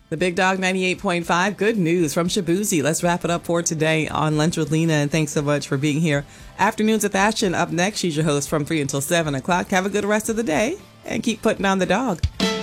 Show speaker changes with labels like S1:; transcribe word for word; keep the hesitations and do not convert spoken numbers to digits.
S1: The Big Dog ninety-eight point five. Good news from Shaboozey. Let's wrap it up for today on Lunch with Lena. And thanks so much for being here. Afternoons with Ashton up next. She's your host from three until seven o'clock. Have a good rest of the day and keep putting on the dog.